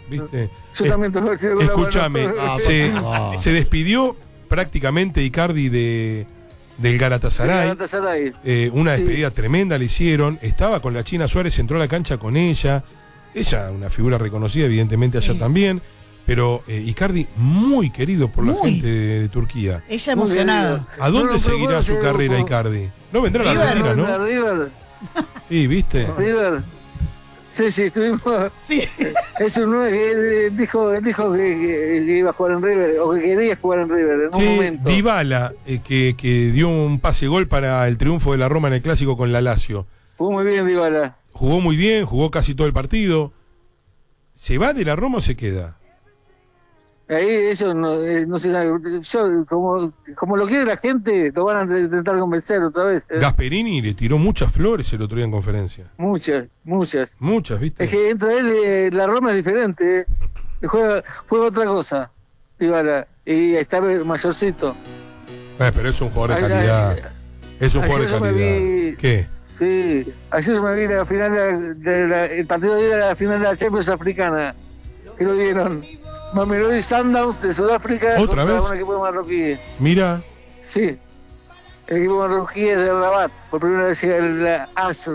¿viste? Yo también tengo que decir. Escúchame, se despidió prácticamente Icardi del Galatasaray. Una despedida tremenda le hicieron. Estaba con la China Suárez, entró a la cancha con ella. Ella, una figura reconocida, evidentemente allá también. Pero Icardi muy querido por la gente de Turquía. Ella emocionada. ¿A dónde seguirá su carrera Icardi? No vendrá a la Argentina, ¿no? River. Sí, ¿viste? River. Sí, estuvimos. Sí. Es un 9 que dijo que iba a jugar en River, o que quería jugar en River en un momento. Dybala, que dio un pase gol para el triunfo de la Roma en el clásico con la Lazio. Jugó muy bien Dybala. Jugó muy bien, jugó casi todo el partido. ¿Se va de la Roma o se queda? Ahí ellos no se sabe. Yo, como lo quiere la gente, lo van a intentar convencer otra vez. Gasperini le tiró muchas flores el otro día en conferencia. Muchas, ¿viste? Es que entre él la Roma es diferente. Juega otra cosa, Dybala, y está mayorcito. Pero es un jugador de calidad. Es un jugador de calidad. ¿Qué? Sí, ayer me vi la final el partido de la final de la Champions africana, que lo dieron. Mamelodi Sundowns de Sudáfrica. ¿Otra vez? Un equipo marroquí. Mira. Sí. El equipo marroquí es de Rabat. Por primera vez llega el AS.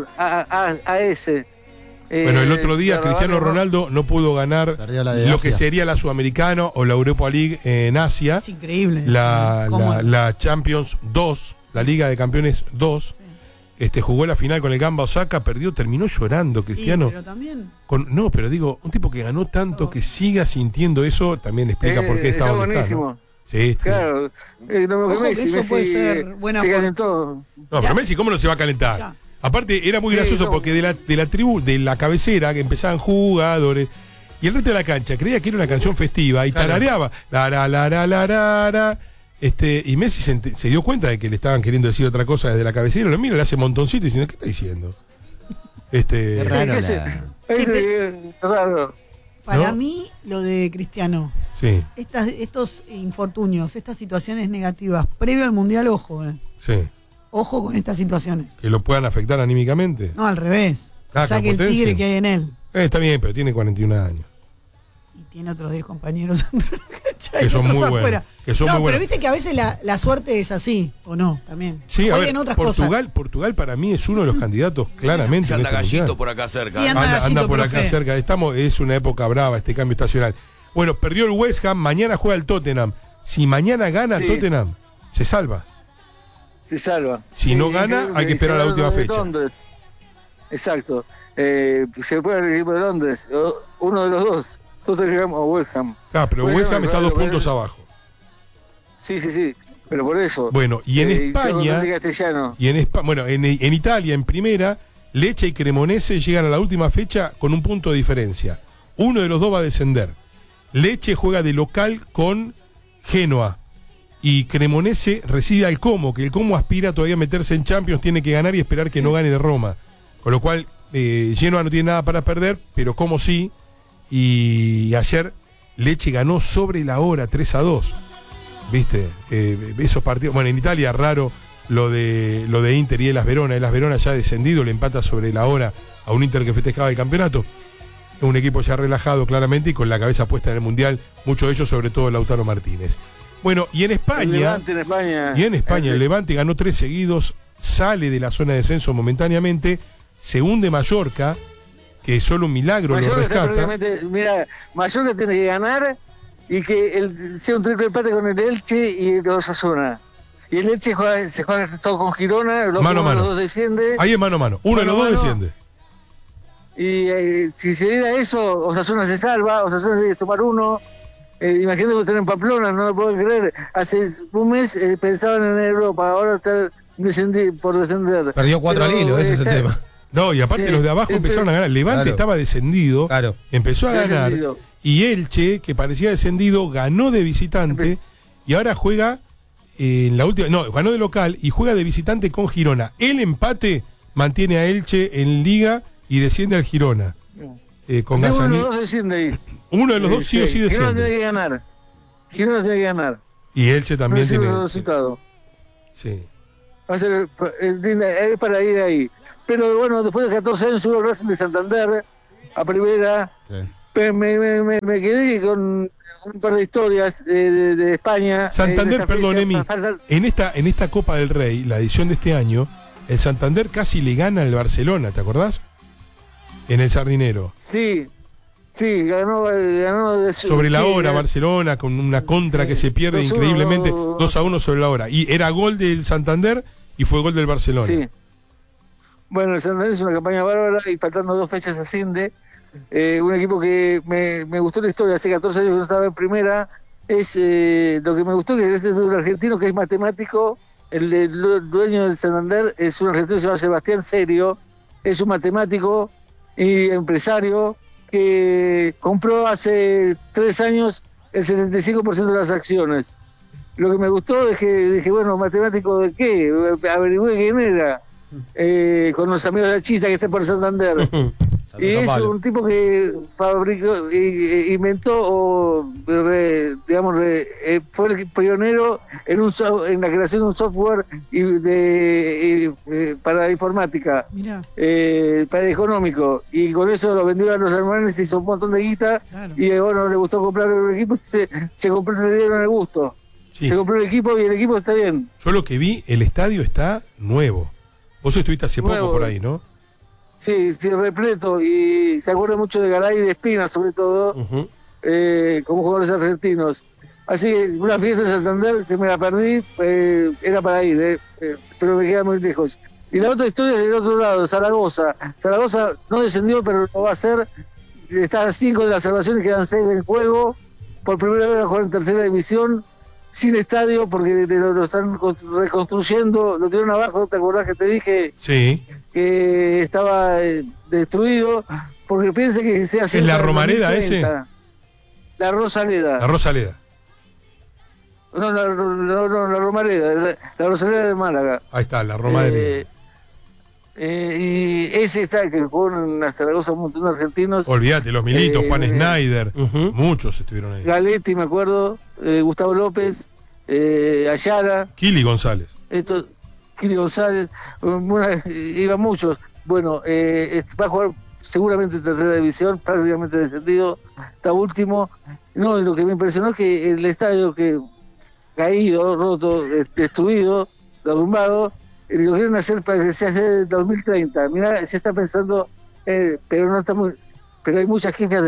Bueno, el otro día Cristiano Ronaldo no pudo ganar lo que sería la Sudamericana o la Europa League en Asia. Es increíble. La Champions 2, la Liga de Campeones 2. Jugó la final con el Gamba Osaka, perdió, terminó llorando Cristiano. Sí, pero también. Pero digo, un tipo que ganó tanto, que siga sintiendo eso, también explica por qué está donde buenísimo. Está, ¿no? Sí, claro. Ojo que eso puede ser buena forma. No, pero Messi, ¿cómo no se va a calentar? Ya. Aparte, era muy gracioso porque de la cabecera, que empezaban jugadores, y el resto de la cancha creía que era una canción festiva y tarareaba. Y Messi se dio cuenta de que le estaban queriendo decir otra cosa desde la cabecera, lo mira, le hace montoncito y diciendo, ¿qué está diciendo? Qué raro raro. Para mí, lo de Cristiano, estos infortunios, estas situaciones negativas, previo al Mundial, ojo, Sí. Ojo con estas situaciones. ¿Que lo puedan afectar anímicamente? No, al revés. Saque el tigre que hay en él. Está bien, pero tiene 41 años. Y tiene otros 10 compañeros dentro de la cancha que son muy buenos. Pero viste que a veces la suerte es así, ¿o no? También. Sí, a ver, otras Portugal para mí es uno de los candidatos claramente. Se anda Gallito por acá cerca. Sí, anda por acá cerca. Es una época brava este cambio estacional. Bueno, perdió el West Ham, mañana juega el Tottenham. Si mañana gana Tottenham, se salva. Se salva. Si no gana, hay que esperar la última fecha. Londres. Exacto. Se puede el equipo de Londres. Uno de los dos. Tottenham o West Ham. Pero West Ham está 2 puntos abajo. Sí. Pero por eso. Bueno, y en España. En Italia, en primera, Lecce y Cremonese llegan a la última fecha con un punto de diferencia. Uno de los dos va a descender. Lecce juega de local con Genoa. Y Cremonese recibe al Como, que el Como aspira todavía a meterse en Champions, tiene que ganar y esperar que no gane de Roma. Con lo cual, Genoa no tiene nada para perder, pero Como sí. Y ayer Lecce ganó sobre la hora 3-2. ¿Viste? Esos partidos. Bueno, en Italia raro lo de Inter y Hellas Verona. Hellas Verona ya descendido, le empata sobre la hora a un Inter que festejaba el campeonato. Es un equipo ya relajado claramente y con la cabeza puesta en el Mundial, muchos de ellos, sobre todo Lautaro Martínez. Bueno, y en España. El Levante ganó 3 seguidos, sale de la zona de descenso momentáneamente, se hunde Mallorca, que solo un milagro lo rescata. Mira, Mallorca tiene que ganar y que sea un triple empate con el Elche y el Osasuna. Y el Elche se juega todo con Girona, mano a mano. Los dos desciende. Ahí es mano a mano, uno de los dos desciende. Y si se diera eso, Osasuna se salva, Osasuna tiene que sumar 1. Imagínate que están en Pamplona, no lo puedo creer. Hace un mes pensaban en Europa, ahora está por descender. Perdió 4 al hilo, ese es el tema. No, y aparte los de abajo empezaron a ganar. Levante estaba descendido, empezó a ganar. Y Elche, que parecía descendido, ganó de visitante y ahora juega en la última. No, ganó de local y juega de visitante con Girona. El empate mantiene a Elche en Liga y desciende al Girona. Con Uno de los dos desciende ahí. Uno de los dos sí o sí desciende. Girona tiene que ganar. Y Elche también tiene. Resultado. Sí. Va a ser es para ir ahí. Pero bueno, después de 14 años subió Racing de Santander a primera. Sí. Pero me quedé con un par de historias de España. Santander, perdón, Emi, en esta Copa del Rey, la edición de este año, el Santander casi le gana al Barcelona, ¿te acordás? En el Sardinero. Sí, ganó sobre la hora Barcelona, con una contra que se pierde increíblemente, 2-1 sobre la hora. Y era gol del Santander y fue gol del Barcelona. Sí. Bueno, el Santander es una campaña bárbara y faltando 2 fechas asciende. Un equipo que me gustó la historia, hace 14 años que no estaba en primera. Es lo que me gustó, que es de un argentino que es matemático. El dueño del Santander es un argentino que se llama Sebastián Serio, es un matemático y empresario que compró hace 3 años el 75% de las acciones. Lo que me gustó es que dije, bueno, ¿matemático de qué? Averigüé quién era, con los amigos de Chista que está por Santander. Y es un tipo que fabricó, inventó, fue el pionero en la creación de un software para la informática, para el económico, y con eso lo vendió a los hermanos y hizo un montón de guita, claro. Y bueno, le gustó comprar el equipo y se compró, le dieron el gusto. Sí. Se compró el equipo y el equipo está bien. Yo lo que vi, el estadio está nuevo. Vos estuviste hace poco por ahí, ¿no? Sí, repleto, y se acuerda mucho de Garay y de Espina, sobre todo, como jugadores argentinos. Así que una fiesta de Santander que me la perdí, era para ir, pero me queda muy lejos. Y la otra historia es del otro lado, Zaragoza. Zaragoza no descendió, pero lo va a hacer. Está a 5 de las salvaciones, quedan 6 en juego. Por primera vez va a jugar en tercera división, sin estadio, porque lo están reconstruyendo, lo tiraron abajo, ¿te acordás que te dije? Sí. Que estaba destruido, porque piensa que se hace... ¿Es la Romareda ese? La Rosaleda. La Rosaleda. No, la Romareda, la Rosaleda de Málaga. Ahí está, la Romareda. Y ese está, que jugó en la Zaragoza un montón de argentinos. Olvídate, los Militos, Juan Schneider, muchos estuvieron ahí. Galetti, me acuerdo, Gustavo López, Ayala. Kili González. Kili González, iban muchos. Bueno, va a jugar seguramente en tercera división, prácticamente descendido, está último. No, lo que me impresionó es que el estadio que caído, roto, destruido, derrumbado, lo quieren hacer para que sea de 2030. Mirá, se está pensando, pero no está muy, pero hay muchas quejas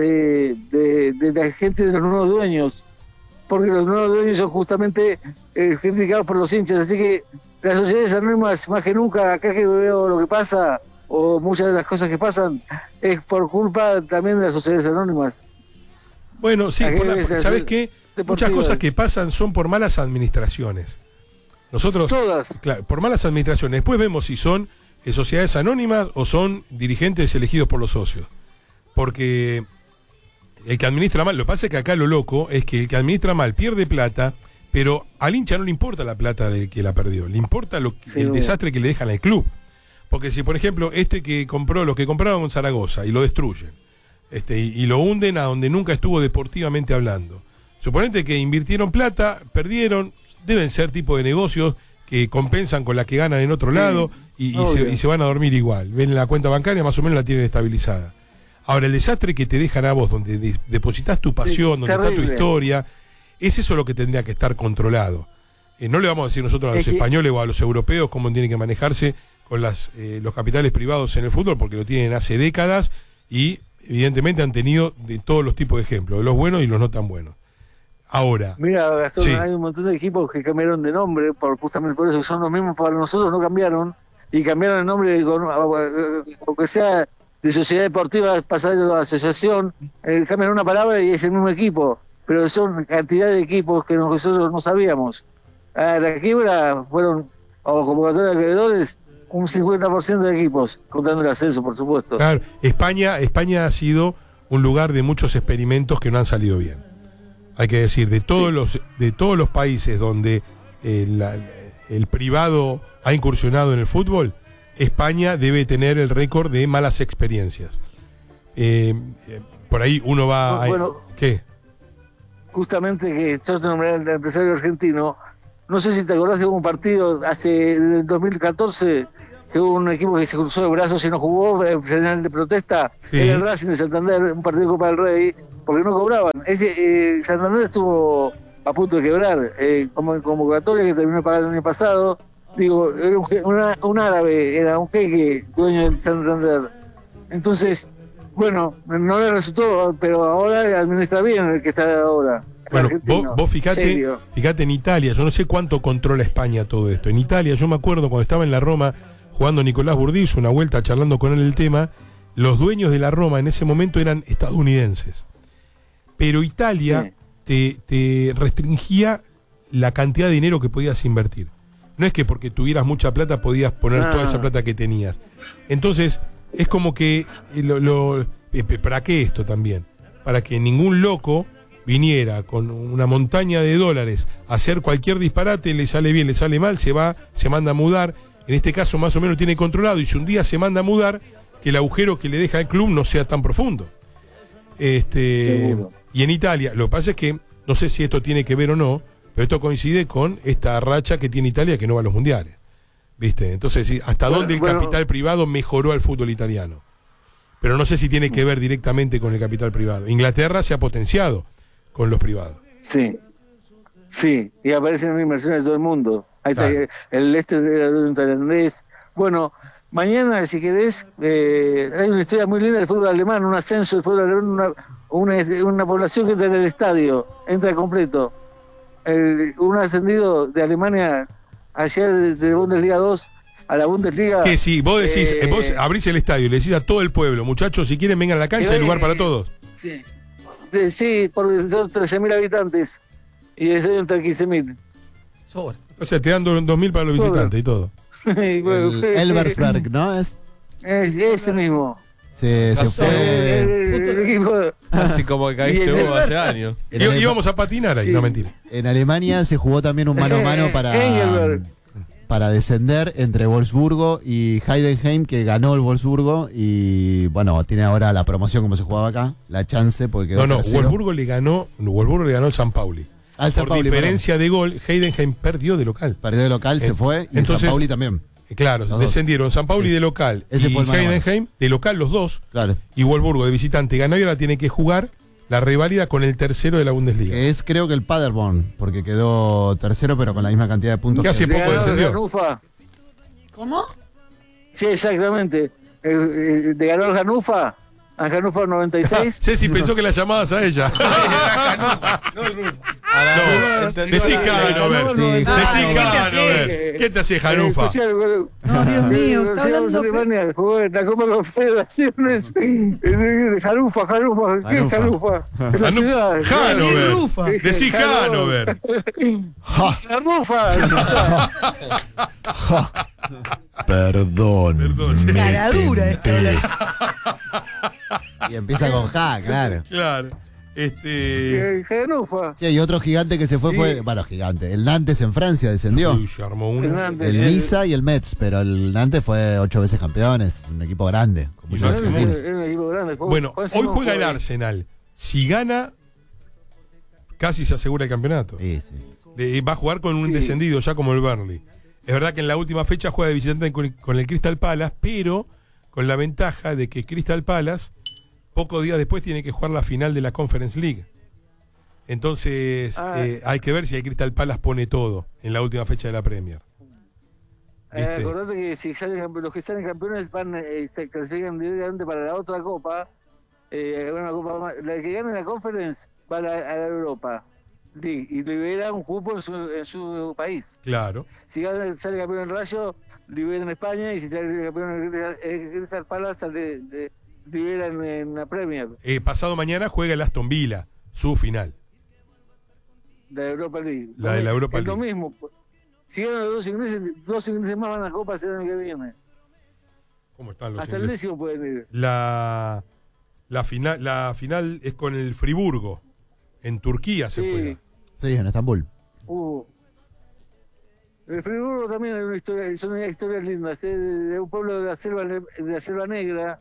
de la gente, de los nuevos dueños, porque los nuevos dueños son justamente criticados por los hinchas. Así que las sociedades anónimas, más que nunca, acá que veo lo que pasa, o muchas de las cosas que pasan, es por culpa también de las sociedades anónimas. Bueno, sí, ¿sabes qué? Muchas cosas que pasan son por malas administraciones. Nosotros, todas. Claro, por malas administraciones. Después vemos si son sociedades anónimas o son dirigentes elegidos por los socios. Porque el que administra mal, lo que pasa es que acá lo loco es que el que administra mal pierde plata, pero al hincha no le importa la plata de que la perdió, le importa el desastre que le dejan al club. Porque si, por ejemplo, los que compraron en Zaragoza y lo destruyen, y lo hunden a donde nunca estuvo deportivamente hablando. Suponete que invirtieron plata, perdieron, deben ser tipo de negocios que compensan con la que ganan en otro lado y se van a dormir igual. Ven la cuenta bancaria, más o menos la tienen estabilizada. Ahora, el desastre que te dejan a vos, donde depositas tu pasión, donde está tu historia, es eso lo que tendría que estar controlado. No le vamos a decir nosotros a los españoles o a los europeos cómo tienen que manejarse con los capitales privados en el fútbol, porque lo tienen hace décadas y evidentemente han tenido de todos los tipos de ejemplos, de los buenos y los no tan buenos. Ahora. Mira, Gastón, hay un montón de equipos que cambiaron de nombre, justamente por eso, que son los mismos para nosotros, no cambiaron, y cambiaron el nombre, aunque sea de sociedad deportiva, pasar de la asociación, cambian una palabra y es el mismo equipo, pero son cantidad de equipos que nosotros no sabíamos. A la quiebra fueron, o convocatoria de acreedores, un 50% de equipos, contando el ascenso, por supuesto. Claro, España ha sido un lugar de muchos experimentos que no han salido bien. Hay que decir, de todos los países donde el privado ha incursionado en el fútbol, España debe tener el récord de malas experiencias. Por ahí uno va ¿qué? Justamente que yo te nombré al empresario argentino, no sé si te acordás de un partido en el 2014 que hubo un equipo que se cruzó de brazos y no jugó, el final de protesta, era el Racing de Santander, un partido de Copa del Rey, porque no cobraban. Santander estuvo a punto de quebrar, como convocatoria que terminó de pagar el año pasado. Digo, era un árabe, era un jeque dueño del Santander. Entonces, bueno, no le resultó, pero ahora administra bien el que está ahora. Bueno, vos fijate en Italia, yo no sé cuánto controla España todo esto. En Italia, yo me acuerdo cuando estaba en la Roma jugando Nicolás Burdizo, una vuelta charlando con él el tema, los dueños de la Roma en ese momento eran estadounidenses. Pero Italia te restringía la cantidad de dinero que podías invertir. No es que porque tuvieras mucha plata podías poner toda esa plata que tenías. Entonces, es como que ¿para qué esto también? Para que ningún loco viniera con una montaña de dólares a hacer cualquier disparate, le sale bien, le sale mal, se manda a mudar. En este caso más o menos tiene controlado, y si un día se manda a mudar, que el agujero que le deja el club no sea tan profundo. Y en Italia, lo que pasa es que no sé si esto tiene que ver o no, pero esto coincide con esta racha que tiene Italia, que no va a los mundiales, ¿viste? Entonces, ¿hasta dónde el capital privado mejoró al fútbol italiano? Pero no sé si tiene que ver directamente con el capital privado. Inglaterra se ha potenciado con los privados. Sí, y aparecen inversiones de todo el mundo. Ahí está, el era de un tailandés. Bueno, mañana, si querés, hay una historia muy linda del fútbol alemán, un ascenso del fútbol alemán, una población que entra en el estadio, entra completo. Un ascendido de Alemania ayer de Bundesliga 2 a la Bundesliga. Que si vos decís, vos abrís el estadio y le decís a todo el pueblo, muchachos, si quieren vengan a la cancha, hay lugar para todos. Sí, porque son 13.000 habitantes y el estadio entra 15.000. O sea, te dan 2.000 para los visitantes y todo. Elversberg, ¿no? Es ese mismo. Se fue. Así como que caíste vos hace años. Íbamos a patinar ahí, no mentira. En Alemania se jugó también un mano a mano para descender entre Wolfsburgo y Heidenheim, que ganó el Wolfsburgo y bueno, tiene ahora la promoción como se jugaba acá, la chance porque quedó tercero. Wolfsburgo le ganó al San Pauli. Por diferencia de gol, Heidenheim perdió de local. Se fue, y entonces, San Pauli también. Claro, descendieron San Pauli de local y Heidenheim de local los dos. Claro. Y Wolfsburgo de visitante ganó y ahora tiene que jugar la reválida con el tercero de la Bundesliga. Es creo que el Paderborn, porque quedó tercero pero con la misma cantidad de puntos. Que hace poco descendió. ¿Cómo? Sí, exactamente. De ganó el Hannover, a Hannover 96. Ceci pensó que la llamabas a ella. Decí Hannover. ¿Qué te hace Hannover? No, Dios mío, está hablando Alemania, jugó en la Copa Confederaciones. Hannover. ¿Qué es Hannover? Hannover. Decí Hannover. Perdón. Caradura esta. Y empieza con ja, claro. Claro. Sí, y otro gigante que se fue gigante. El Nantes en Francia descendió. Uy, se armó uno. El Niza y el Metz, pero el Nantes fue 8 veces campeones, un equipo grande. Bueno, hoy juega el Arsenal. Si gana, casi se asegura el campeonato. Sí. Va a jugar con un descendido ya como el Burnley. Es verdad que en la última fecha juega de visitante con el Crystal Palace, pero con la ventaja de que Crystal Palace pocos días después tiene que jugar la final de la Conference League. Entonces hay que ver si el Crystal Palace pone todo en la última fecha de la Premier. Acordate que si los que salen campeones se clasifican directamente para la otra copa, una copa más, la que gane la Conference va a la Europa League y libera un cupo en su país. Claro. Si sale campeón en Rayo, libera en España, y si sale campeón en Crystal Palace, liberan en la Premier. Pasado mañana juega el Aston Villa, su final. La Europa League. La de la Europa League. Es lo mismo. Si ganan los dos ingleses más van a Copa el año que viene. ¿Cómo están los hasta ingleses? El 10º pueden ir. La final es con el Friburgo. En Turquía se juega. Sí, en Estambul. El Friburgo también hay una historia, son historias lindas, de un pueblo de la selva negra.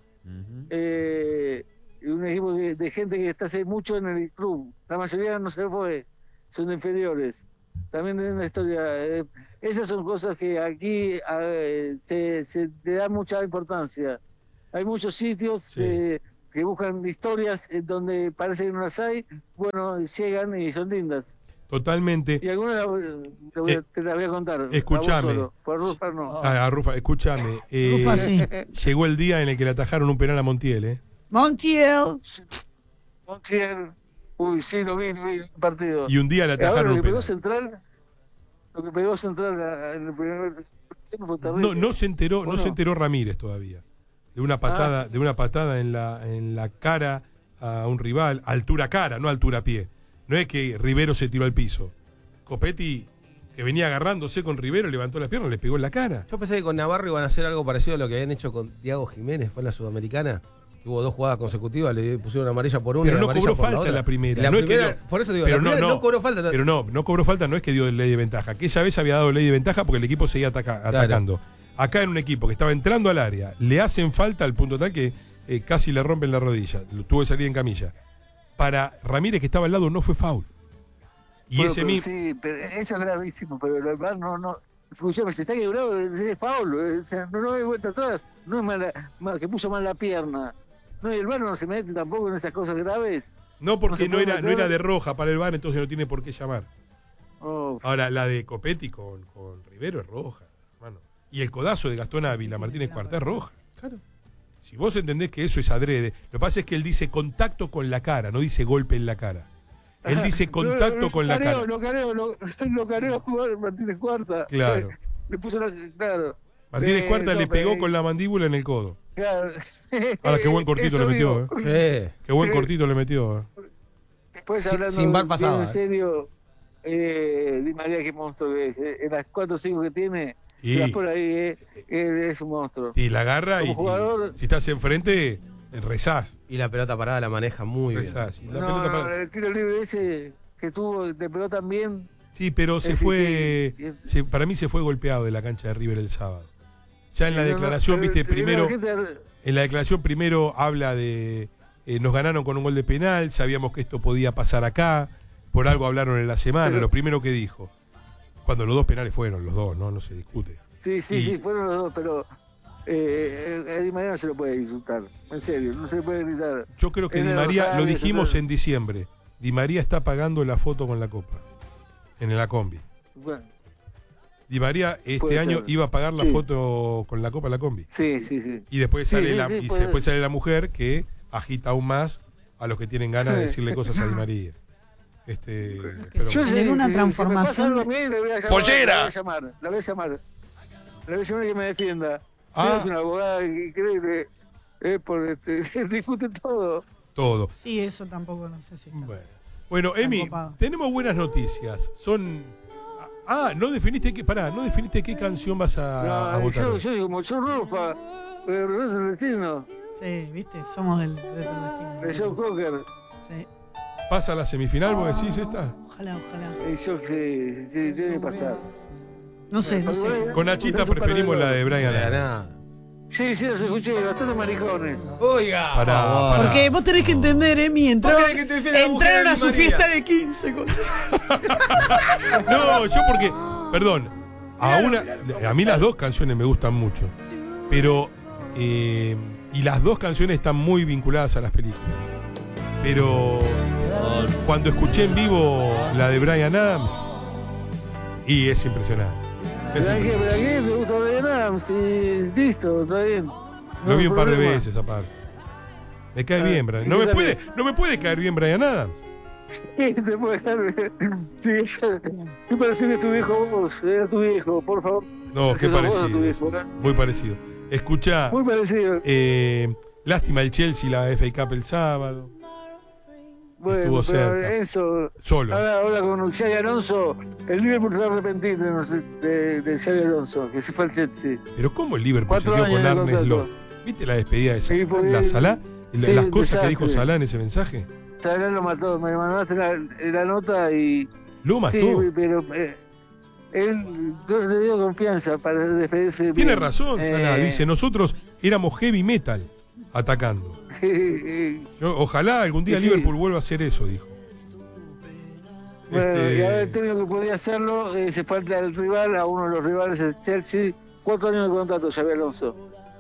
Un equipo de gente que está hace mucho en el club. La mayoría no se fue, son de inferiores. También es una historia. Esas son cosas que aquí se le da mucha importancia. Hay muchos sitios que buscan historias donde parece que no las hay. Bueno, llegan y son lindas. Totalmente. Y algunas te las voy a contar. Escúchame. Por Rufa no. Rufa, escúchame. Rufa, sí. Llegó el día en el que le atajaron un penal a Montiel, Montiel. Uy, sí, lo vi el partido. Y un día le atajaron un penal. Lo que pegó Central en el primer tiempo fue terrible. No se enteró Ramírez todavía. De una patada en la cara a un rival, altura cara, no altura pie. No es que Rivero se tiró al piso. Copetti, que venía agarrándose con Rivero, levantó las piernas y le pegó en la cara. Yo pensé que con Navarro iban a hacer algo parecido a lo que habían hecho con Diego Jiménez, fue en la Sudamericana. Hubo 2 jugadas consecutivas, le pusieron amarilla por una. Pero y no amarilla cobró por falta la primera. Por eso digo, pero no cobró falta. Pero no cobró falta, no es que dio ley de ventaja. Aquella vez había dado ley de ventaja porque el equipo seguía atacando. Acá en un equipo que estaba entrando al área, le hacen falta al punto tal que casi le rompen la rodilla. Tuvo que salir en camilla. Para Ramírez, que estaba al lado, no fue foul. Y ese mismo. Sí, pero eso es gravísimo, pero el VAR no. Escúchame, se está quebrado, es foul. O sea, no hay vuelta atrás. No es mala, que puso mal la pierna. No, y el VAR no se mete tampoco en esas cosas graves. No, porque no era de roja para el VAR, entonces no tiene por qué llamar. Ahora, la de Copetti con Rivero es roja, hermano. Y el codazo de Gastón Ávila, Martínez Cuarta, es roja. Claro. Si vos entendés que eso es adrede, lo que pasa es que él dice contacto con la cara, no dice golpe en la cara. Él dice contacto con la cara. Lo careó Martínez Cuarta. Claro. Le puso claro. Martínez Cuarta le pegó con la mandíbula en el codo. Claro. Ahora, qué buen cortito le metió, Qué buen cortito le metió, Después hablando sin bar pasado, en serio, Di María, qué monstruo que es. En las 4 o 5 que tiene, por ahí es un monstruo. Y la agarra y si estás enfrente, rezás. Y la pelota parada la maneja muy rezás. bien. El tiro libre ese que tuvo, te pegó también. Sí, pero para mí se fue golpeado de la cancha de River el sábado. Ya en la declaración, viste, primero... En la declaración primero habla de nos ganaron con un gol de penal, sabíamos que esto podía pasar acá, por algo hablaron en la semana, lo primero que dijo. Cuando los 2 penales fueron, los 2, no se discute. Sí, fueron los 2, pero a Di María no se lo puede insultar, en serio, no se le puede gritar. Yo creo que Di María, lo dijimos en diciembre, Di María está pagando la foto con la copa, en la combi. Bueno. Di María este año iba a pagar la foto con la copa en la combi. Sí. Y después sale después sale la mujer que agita aún más a los que tienen ganas de decirle cosas a Di María. Yo tener una transformación. ¡Pollera! La voy a llamar que me defienda. Es una abogada increíble. Discute todo. Sí, eso tampoco no sé si está. Bueno, Emi, tenemos buenas noticias. No definiste qué canción vas a votar. Yo digo, como yo Rufa, pero es el destino. Sí, viste, somos del destino. De Joe Cocker. Sí. ¿Pasa a la semifinal, vos decís esta? Ojalá. Yo sí, debe pasar. No sé. Con Nachita preferimos la de Brian Adams. Sí, los escuché, bastante maricones. Oiga. Porque vos tenés que entender, Emi, entraron a su fiesta de 15. No, yo porque, perdón, a mí las 2 canciones me gustan mucho, pero y las 2 canciones están muy vinculadas a las películas. Pero cuando escuché en vivo la de Brian Adams, y es impresionante. Pero aquí me gusta Brian Adams y listo, está bien. Lo vi un par de veces aparte. Me cae bien, Brian. No me puede caer bien Brian Adams. Sí, te puede caer bien. Sí, qué parecido que tu viejo vos, era tu viejo, por favor. No, qué parecido. Muy parecido. Escuchá. Muy parecido. Lástima el Chelsea, la FA Cup el sábado. Bueno, estuvo cerca. Eso. Solo. Ahora con Xabi Alonso, el Liverpool se va a arrepentir de Xabi Alonso, que se fue al Chelsea. Pero ¿cómo el Liverpool se dio con Arne Slot? ¿Viste la despedida de Salah? ¿La Salah? ¿Las cosas que dijo Salah en ese mensaje? Salah lo mató, me mandaste la nota y... ¿Lo mató? Sí, pero él le dio confianza para despedirse bien. Tiene razón, Salah. Dice, nosotros éramos heavy metal atacando. Ojalá algún día Liverpool vuelva a hacer eso, dijo. Bueno, y ahora el técnico que podía hacerlo se falta el rival, a uno de los rivales es Chelsea. 4 años de contrato, Xabi Alonso.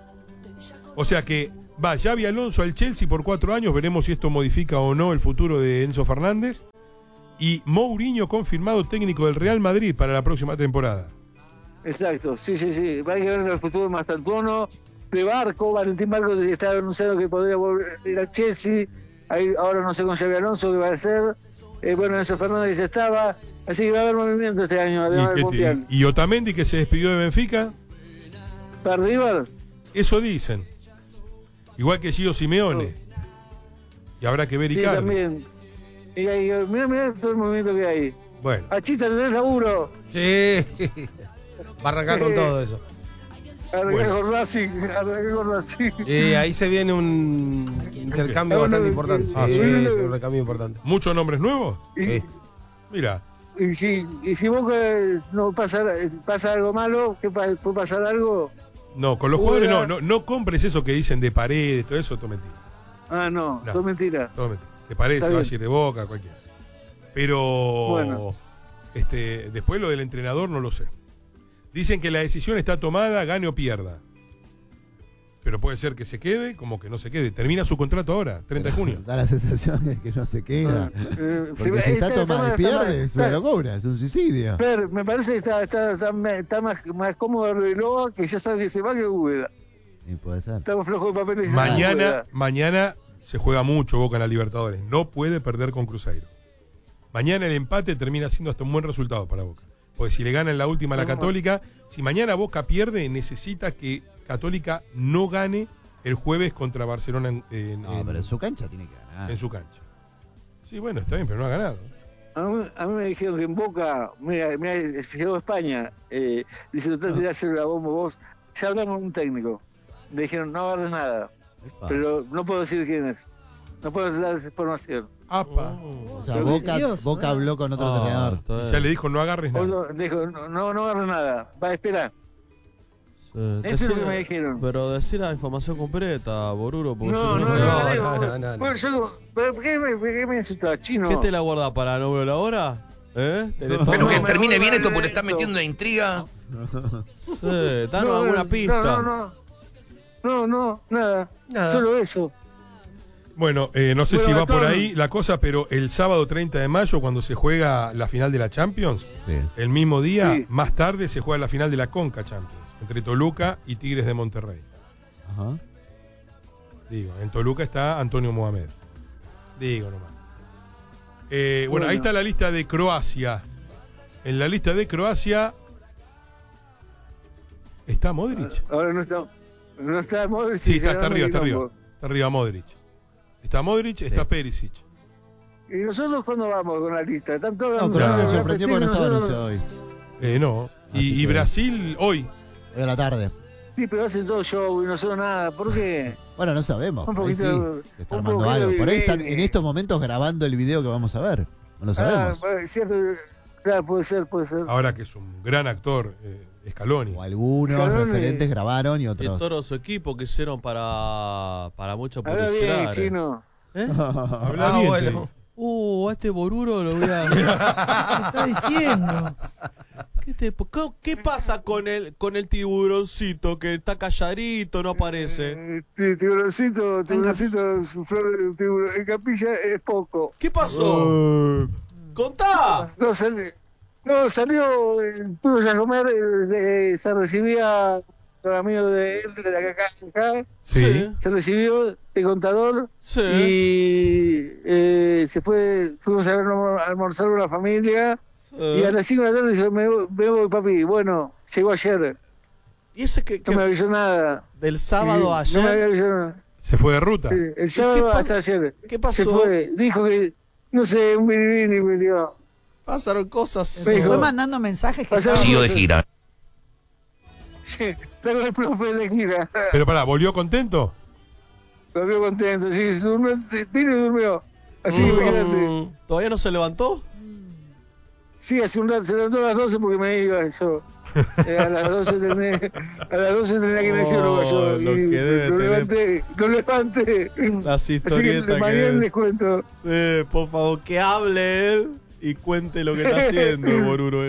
O sea que va Xabi Alonso al Chelsea por 4 años, veremos si esto modifica o no el futuro de Enzo Fernández. Y Mourinho confirmado técnico del Real Madrid para la próxima temporada. Exacto, sí. Hay que ver en el futuro de Mastantuono, de Barco. Valentín Barco estaba anunciando que podría volver a ir al Chelsea. Ahora no sé con Xabi Alonso qué va a hacer. Bueno, Enzo Fernández ya estaba. Así que va a haber movimiento este año, además del Mundial. ¿Y Otamendi que se despidió de Benfica? ¿Para River? Eso dicen. Igual que Gio Simeone. Y habrá que ver Icardi. También. Y mirá todo el movimiento que hay. Bueno. Achita, ¿tenés laburo? Sí. Va a arrancar con todo eso. Arrancar con Racing. Ahí se viene un intercambio bastante importante. Sí, un recambio importante. ¿Muchos nombres nuevos? Sí. Mira. Y si vos no pasa algo malo, ¿puede pasar algo? No, con los jugadores no compres eso que dicen de Paredes, todo eso, todo mentira. No, todo mentira. Todo mentira. Que Paredes se va a ir de Boca, cualquiera. Pero bueno. Después lo del entrenador no lo sé. Dicen que la decisión está tomada, gane o pierda. Pero puede ser que se quede, como que no se quede. Termina su contrato ahora, 30 de junio. Da la sensación de que no se queda. Porque si está tomado y pierde, es una locura, es un suicidio. Pero me parece que está más cómodo Arbeloa, que ya sabe que se va, que Úbeda. Y puede ser. Estamos flojos de papeles. Mañana se juega mucho Boca en la Libertadores. No puede perder con Cruzeiro. Mañana el empate termina siendo hasta un buen resultado para Boca. Porque si le gana en la última a la Católica, si mañana Boca pierde, necesita que Católica no gane el jueves contra Barcelona pero en su cancha tiene que ganar. En su cancha. Sí, bueno, está bien, pero no ha ganado. A mí me dijeron que en Boca, mira, llegó España, dice, total, te hacer la bomba vos. Ya hablamos con un técnico. Me dijeron, no agarres nada. Epa. Pero no puedo decir quién es. No puedo dar esa información. O sea, Boca habló con otro entrenador. Ya le dijo, no agarres nada. Dijo, no agarres nada. Va a esperar. Eso es lo que me dijeron. Pero decir la información completa, Boruro. Porque no. Bueno, ¿pero qué me asustás, chino? ¿Qué te la guardás para no ver la hora? Pero que termine bien esto porque está metiendo una intriga. Sí, danos alguna pista. No, nada. Solo eso. Bueno, no sé si va por ahí la cosa, pero el sábado 30 de mayo, cuando se juega la final de la Champions, el mismo día, más tarde, se juega la final de la Conca Champions, entre Toluca y Tigres de Monterrey. Ajá. Digo, en Toluca está Antonio Mohamed. Digo nomás. Bueno, ahí está la lista de Croacia. En la lista de Croacia está Modric. Ahora no está Modric. Sí, está arriba. Está arriba Modric. Está Modric, está Perisic. ¿Y nosotros cuándo vamos con la lista? ¿Están todos Croacia sorprendió porque no estaba anunciado hoy. No. Y Brasil hoy. Hoy a la tarde. Sí, pero hacen todo show y no son nada. ¿Por qué? Bueno, no sabemos. Un poquito, se está armando algo. Por ahí están en estos momentos grabando el video que vamos a ver. No lo sabemos. Cierto, claro, puede ser. Ahora que es un gran actor, Scaloni. O algunos referentes grabaron y otros. Y todo su equipo que hicieron para mucha publicidad. Habla bien, chino. Habla bien. Bueno. A este Boruro lo voy a... ¿Qué está diciendo? ¿Qué pasa con el tiburoncito que está calladito, no aparece? Tiburoncito, su flor de tiburón en capilla es poco. ¿Qué pasó? ¡Contá! No, salió, tuvo que comer, se recibía con amigos de él, de acá. Sí. Se recibió de contador. Sí. Y fuimos a almorzar con la familia. Sí. Y a las 5 de la tarde dijo, me voy, papi. Bueno, llegó ayer. ¿Y ese que no me avisó nada? ¿Del sábado a ayer? No me avisó nada. ¿Se fue de ruta? Sí, el sábado hasta ayer. ¿Qué pasó? Se fue, dijo que, no sé, un biribini me dio. Pasaron cosas. Se fue mandando mensajes que siguió de gira. Sí, pero el profe de gira. Pero pará, ¿volvió contento? Volvió contento, sí, vino y durmió. Así que imagínate. ¿Todavía no se levantó? Sí, hace un rato, se levantó a las 12 porque me iba yo. A las 12 tenía que decirlo yo. Lo que debe lo levanté. Las historietas así que mañana les cuento. Sí, por favor, que hable él. y cuente lo que está haciendo el Boruro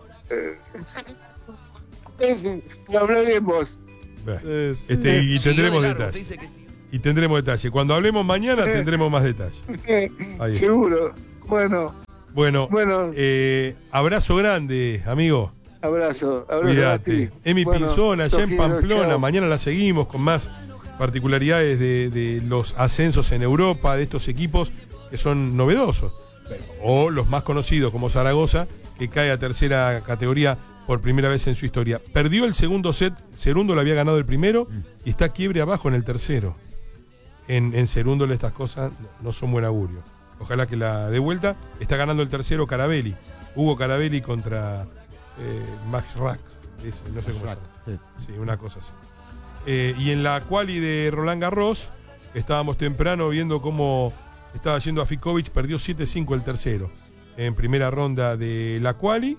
Lo hablaremos. Y tendremos detalles. Y tendremos detalles. Cuando hablemos mañana tendremos más detalles. Seguro. Bueno. Abrazo grande, amigo. Abrazo. Cuídate. Emi Pinzón, allá en Pamplona. Chao. Mañana la seguimos con más particularidades de los ascensos en Europa, de estos equipos que son novedosos. O los más conocidos, como Zaragoza, que cae a tercera categoría por primera vez en su historia. Perdió el segundo set, Cerundo lo había ganado el primero y está quiebre abajo en el tercero. En Cerundo estas cosas no son buen augurio. Ojalá que la dé vuelta. Está ganando el tercero Carabelli. Hugo Carabelli contra Max Rack. No sé cómo se llama. Sí, una cosa así. Y en la quali de Roland Garros, estábamos temprano viendo cómo estaba yendo a Ficovich, perdió 7-5 el tercero. En primera ronda de la quali.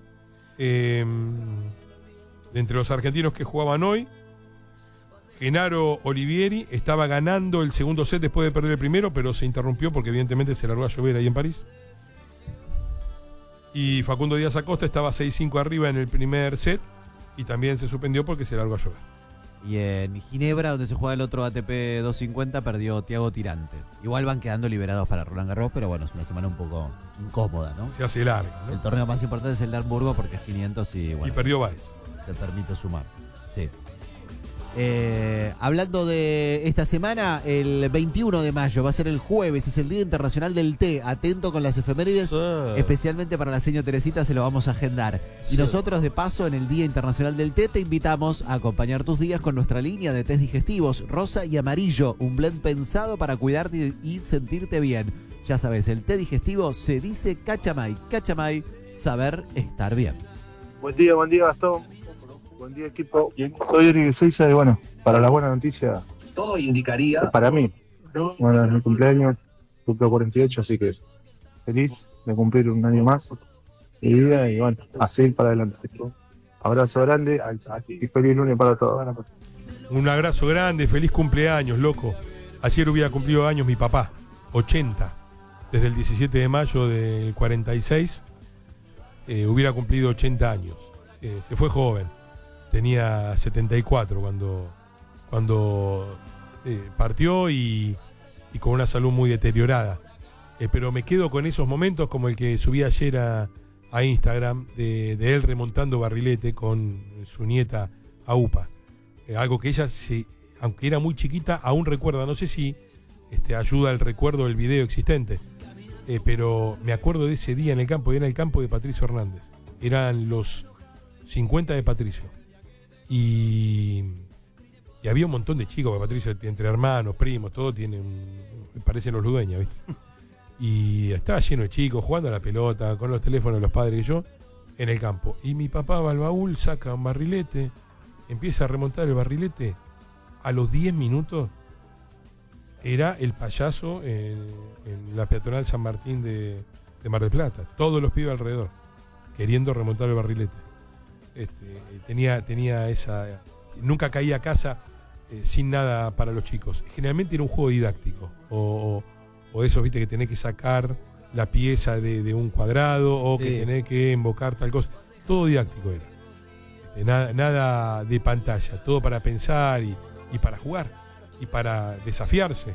Entre los argentinos que jugaban hoy, Genaro Olivieri estaba ganando el segundo set después de perder el primero, pero se interrumpió porque evidentemente se largó a llover ahí en París. Y Facundo Díaz Acosta estaba 6-5 arriba en el primer set y también se suspendió porque se largó a llover. Y en Ginebra, donde se juega el otro ATP 250, perdió Thiago Tirante. Igual van quedando liberados para Roland Garros, pero bueno, es una semana un poco incómoda, ¿no? Se hace larga, ¿no? El torneo más importante es el de Hamburgo porque es 500 y bueno. Y perdió Báez. Te permite sumar, sí. Hablando de esta semana, el 21 de mayo va a ser el jueves, es el Día Internacional del Té. Atento con las efemérides, especialmente para la señora Teresita se lo vamos a agendar. Y nosotros de paso en el Día Internacional del Té te invitamos a acompañar tus días con nuestra línea de tés digestivos, rosa y amarillo, un blend pensado para cuidarte y sentirte bien. Ya sabes, el té digestivo se dice Cachamay. Cachamay, saber estar bien. Buen día Gastón. Buen día, equipo. Soy Eric Seiza y bueno, para la buena noticia, todo indicaría para mí, bueno, es mi cumpleaños, cumplo 48, así que feliz de cumplir un año más de vida y bueno, a seguir para adelante. Abrazo grande y feliz lunes para todos. Un abrazo grande, feliz cumpleaños, loco. Ayer hubiera cumplido años mi papá, 80, desde el 17 de mayo del 46, hubiera cumplido 80 años. Se fue joven. Tenía 74 cuando partió y con una salud muy deteriorada. Pero me quedo con esos momentos como el que subí ayer a Instagram de él remontando barrilete con su nieta Aupa. Algo que ella, aunque era muy chiquita, aún recuerda. No sé si ayuda el recuerdo del video existente. Pero me acuerdo de ese día en el campo. Era el campo de Patricio Hernández. Eran los 50 de Patricio. Y había un montón de chicos, porque Patricio, entre hermanos, primos, todo parecen los ludueños, ¿viste? Y estaba lleno de chicos jugando a la pelota, con los teléfonos de los padres y yo, en el campo. Y mi papá va al baúl, saca un barrilete, empieza a remontar el barrilete. A los 10 minutos era el payaso en la peatonal San Martín de Mar del Plata. Todos los pibes alrededor, queriendo remontar el barrilete. Tenía esa... Nunca caía a casa sin nada para los chicos. Generalmente era un juego didáctico. O esos, viste, que tenés que sacar la pieza de un cuadrado o que tenés que invocar tal cosa. Todo didáctico era. Nada de pantalla. Todo para pensar y para jugar. Y para desafiarse.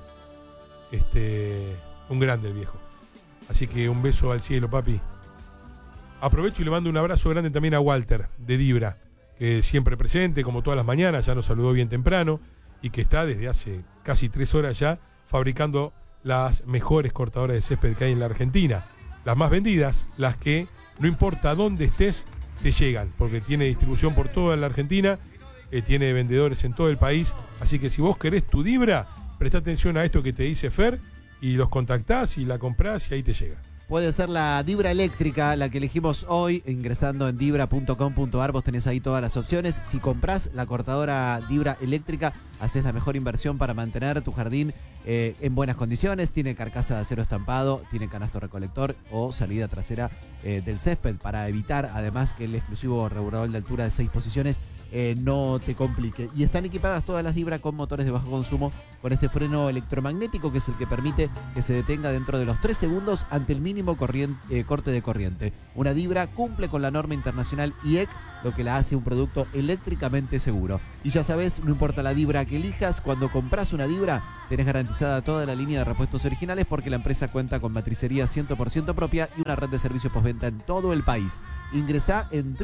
Un grande el viejo. Así que un beso al cielo, papi. Aprovecho y le mando un abrazo grande también a Walter de Dibra, que siempre presente, como todas las mañanas, ya nos saludó bien temprano y que está desde hace casi 3 horas ya fabricando las mejores cortadoras de césped que hay en la Argentina. Las más vendidas, las que no importa dónde estés, te llegan, porque tiene distribución por toda la Argentina, tiene vendedores en todo el país. Así que si vos querés tu Dibra, presta atención a esto que te dice Fer y los contactás y la comprás y ahí te llega. Puede ser la Dibra eléctrica, la que elegimos hoy, ingresando en dibra.com.ar, vos tenés ahí todas las opciones. Si comprás la cortadora Dibra eléctrica, haces la mejor inversión para mantener tu jardín en buenas condiciones. Tiene carcasa de acero estampado, tiene canasto recolector o salida trasera del césped, para evitar además que el exclusivo regulador de altura de 6 posiciones no te complique. Y están equipadas todas las Dibra con motores de bajo consumo, con este freno electromagnético que es el que permite que se detenga dentro de los 3 segundos ante el mínimo corte de corriente. Una Dibra cumple con la norma internacional IEC, lo que la hace un producto eléctricamente seguro. Y ya sabes, no importa la Dibra que elijas, cuando compras una Dibra tenés garantizada toda la línea de repuestos originales porque la empresa cuenta con matricería 100% propia y una red de servicios postventa en todo el país. Ingresá en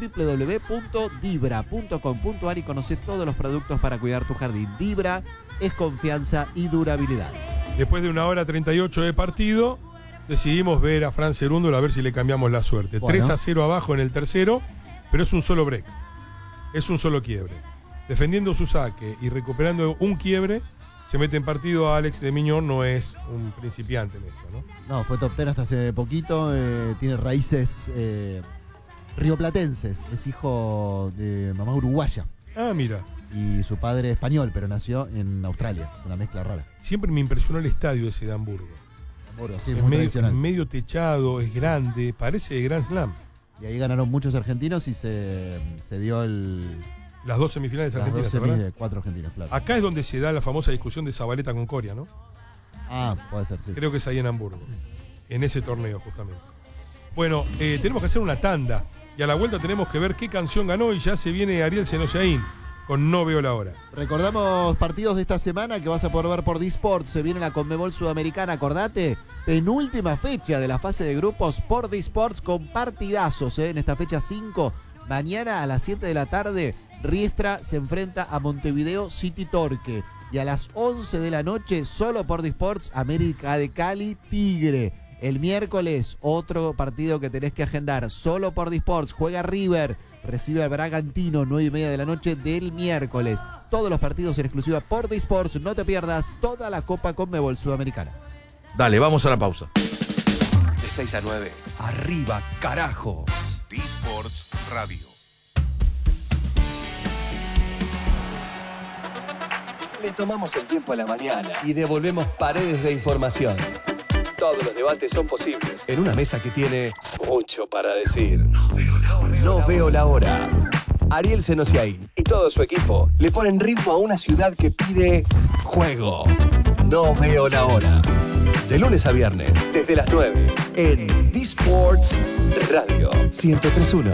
www.dibra.com.ar y conocé todos los productos para cuidar tu jardín. Dibra es confianza y durabilidad. Después de 1:38 de partido, decidimos ver a Fran Cerúndolo a ver si le cambiamos la suerte. Bueno. 3-0 abajo en el tercero, pero es un solo break. Es un solo quiebre. Defendiendo su saque y recuperando un quiebre, se mete en partido. Alex de Miñón no es un principiante en esto, ¿no? No, fue top 10 hasta hace poquito. Tiene raíces rioplatenses. Es hijo de mamá uruguaya. Ah, mira. Y su padre español, pero nació en Australia. Una mezcla rara. Siempre me impresionó el estadio ese de Hamburgo. Hamburgo, sí, es muy tradicional. Medio techado, es grande, parece de Grand Slam. Y ahí ganaron muchos argentinos y se dio las 2 semifinales argentinas, ¿verdad? 4 argentinos, claro. Acá es donde se da la famosa discusión de Zabaleta con Coria, ¿no? Ah, puede ser, sí. Creo que es ahí en Hamburgo, en ese torneo justamente. Bueno, tenemos que hacer una tanda y a la vuelta tenemos que ver qué canción ganó y ya se viene Ariel Senoyaín con No Veo la Hora. Recordamos partidos de esta semana que vas a poder ver por D-Sports. Se viene la Conmebol Sudamericana, acordate. Penúltima fecha de la fase de grupos por D-Sports con partidazos, en esta fecha 5. Mañana a las 7 de la tarde, Riestra se enfrenta a Montevideo City Torque. Y a las 11 de la noche, solo por D-Sports, América de Cali Tigre. El miércoles, otro partido que tenés que agendar, solo por D-Sports. Juega River, recibe al Bragantino, 9:30 de la noche del miércoles. Todos los partidos en exclusiva por D-Sports. No te pierdas toda la Copa Conmebol Sudamericana. Dale, vamos a la pausa. De 6 a 9, arriba, carajo. D-Sports Radio. Le tomamos el tiempo a la mañana y devolvemos paredes de información. Todos los debates son posibles en una mesa que tiene mucho para decir. No veo la hora. Ariel Senoyaín y todo su equipo le ponen ritmo a una ciudad que pide juego. No veo la hora. De lunes a viernes, desde las 9, en D-Sports Radio 103.1.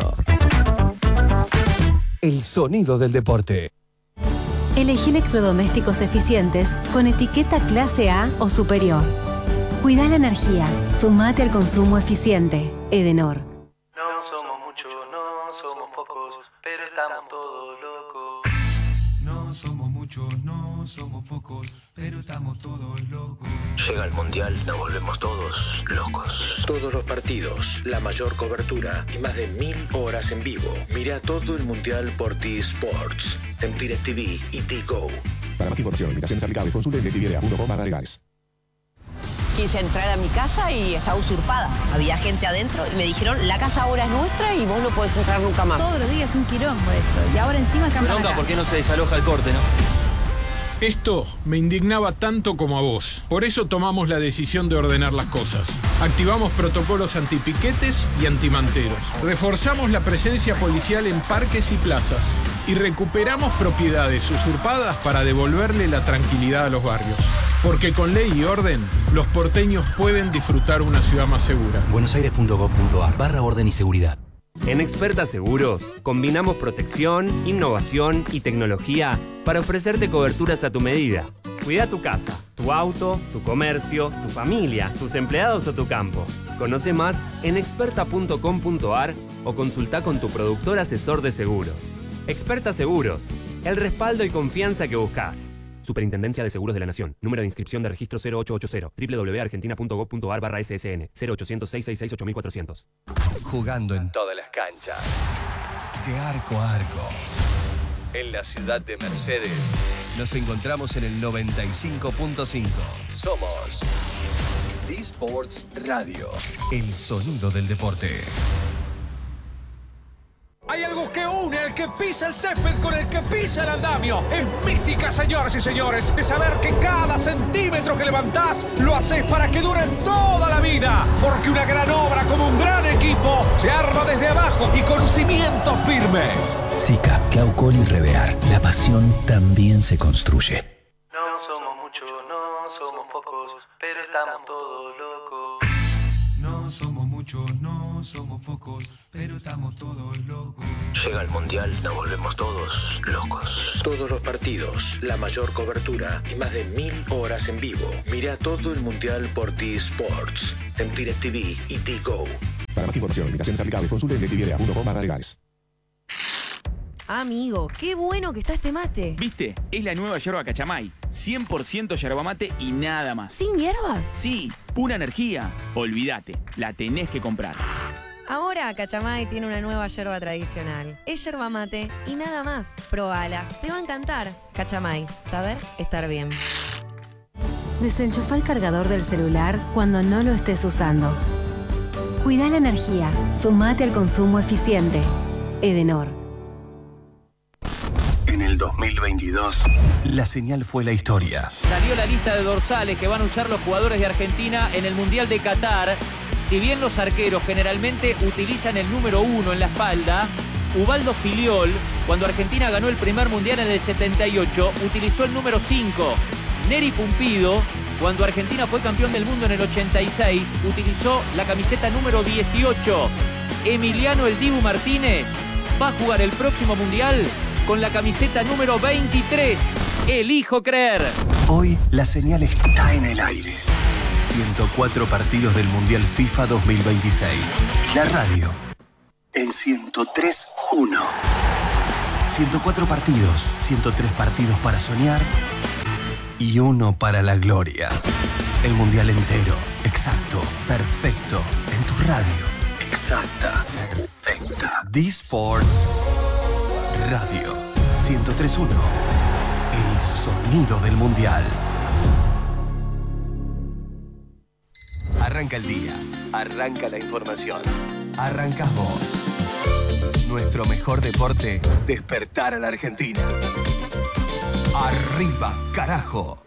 El sonido del deporte. Elegí electrodomésticos eficientes con etiqueta clase A o superior. Cuida la energía. Sumate al consumo eficiente. Edenor. No somos muchos, no somos pocos, pero estamos todos locos. No somos muchos, no somos pocos, pero estamos todos locos. Llega el Mundial, nos volvemos todos locos. Todos los partidos, la mayor cobertura y más de 1000 horas en vivo. Mira todo el Mundial por D-Sports, en DirecTV y D-Go. Para más información, limitaciones aplicables, consulte directv.com/legales. Quise entrar a mi casa y estaba usurpada. Había gente adentro y me dijeron, la casa ahora es nuestra y vos no podés entrar nunca más. Todos los días un quilombo esto. Y ahora encima cambian. Bronca, ¿por qué no se desaloja el corte, no? Esto me indignaba tanto como a vos. Por eso tomamos la decisión de ordenar las cosas. Activamos protocolos antipiquetes y antimanteros. Reforzamos la presencia policial en parques y plazas. Y recuperamos propiedades usurpadas para devolverle la tranquilidad a los barrios. Porque con ley y orden, los porteños pueden disfrutar una ciudad más segura. buenosaires.gov.ar/orden y seguridad. En Experta Seguros, combinamos protección, innovación y tecnología para ofrecerte coberturas a tu medida. Cuida tu casa, tu auto, tu comercio, tu familia, tus empleados o tu campo. Conoce más en experta.com.ar o consulta con tu productor asesor de seguros. Experta Seguros, el respaldo y confianza que buscas. Superintendencia de Seguros de la Nación. Número de inscripción de registro 0880. www.argentina.gov.ar/SSN. 0800-666-8400. Jugando en todas las canchas. De arco a arco. En la ciudad de Mercedes. Nos encontramos en el 95.5. Somos D-Sports Radio. El sonido del deporte. Hay algo que une al que pisa el césped con el que pisa el andamio. Es mística, señoras y señores, de saber que cada centímetro que levantás lo haces para que dure toda la vida. Porque una gran obra como un gran equipo Se arma desde abajo y con cimientos firmes. Zika, Claucol y Revear. La pasión también se construye. No somos muchos, no somos pocos, pero estamos todos locos. No somos muchos, no somos pocos, pero estamos todos locos. Llega el Mundial, nos volvemos todos locos. Todos los partidos, la mayor cobertura y más de 1000 horas en vivo. Mira todo el Mundial por T-Sports, en DirecTV y T-Go. Para más información, limitaciones aplicables, consulte en DirecTV.com/legales. Amigo, qué bueno que está este mate. ¿Viste? Es la nueva yerba Cachamay. 100% yerba mate y nada más. ¿Sin hierbas? Sí, pura energía. Olvídate, la tenés que comprar. Ahora Cachamay tiene una nueva yerba tradicional. Es yerba mate y nada más. Probala, te va a encantar. Cachamay, saber estar bien. Desenchufa el cargador del celular cuando no lo estés usando. Cuida la energía. Sumate al consumo eficiente. Edenor. En el 2022, la señal fue la historia. Salió la lista de dorsales que van a usar los jugadores de Argentina en el Mundial de Qatar. Si bien los arqueros generalmente utilizan el número 1 en la espalda, Ubaldo Filiol, cuando Argentina ganó el primer Mundial en el 78, utilizó el número 5. Neri Pumpido, cuando Argentina fue campeón del mundo en el 86, utilizó la camiseta número 18. Emiliano El Dibu Martínez va a jugar el próximo Mundial con la camiseta número 23. Elijo creer. Hoy la señal está en el aire. 104 partidos del Mundial FIFA 2026. La radio en 103.1. 104 partidos, 103 partidos para soñar y uno para la gloria. El Mundial entero, exacto, perfecto, en tu radio. Exacta, perfecta. D-Sports Radio 103.1. El sonido del Mundial. Arranca el día, arranca la información, arrancas vos. Nuestro mejor deporte, despertar a la Argentina. Arriba, carajo.